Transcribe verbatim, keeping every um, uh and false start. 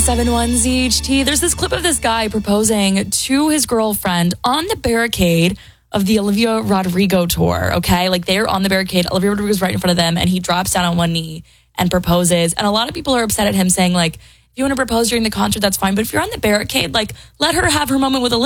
seven one Z H T. There's this clip of this guy proposing to his girlfriend on the barricade of the Olivia Rodrigo tour, okay? Like, they're on the barricade. Olivia Rodrigo's right in front of them, and he drops down on one knee and proposes. And a lot of people are upset at him, saying, like, if you want to propose during the concert, that's fine. But if you're on the barricade, like, let her have her moment with Olivia.